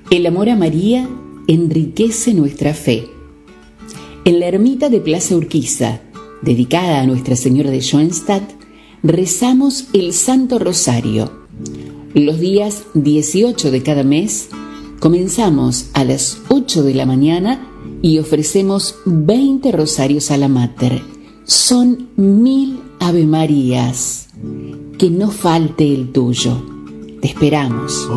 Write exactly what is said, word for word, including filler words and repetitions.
El amor a María enriquece nuestra fe. En la ermita de Plaza Urquiza, dedicada a Nuestra Señora de Schoenstatt, rezamos el Santo Rosario. Los días dieciocho de cada mes comenzamos a las ocho de la mañana y ofrecemos veinte rosarios a la Mater. Son mil Ave Marías. Que no falte el tuyo. Te esperamos.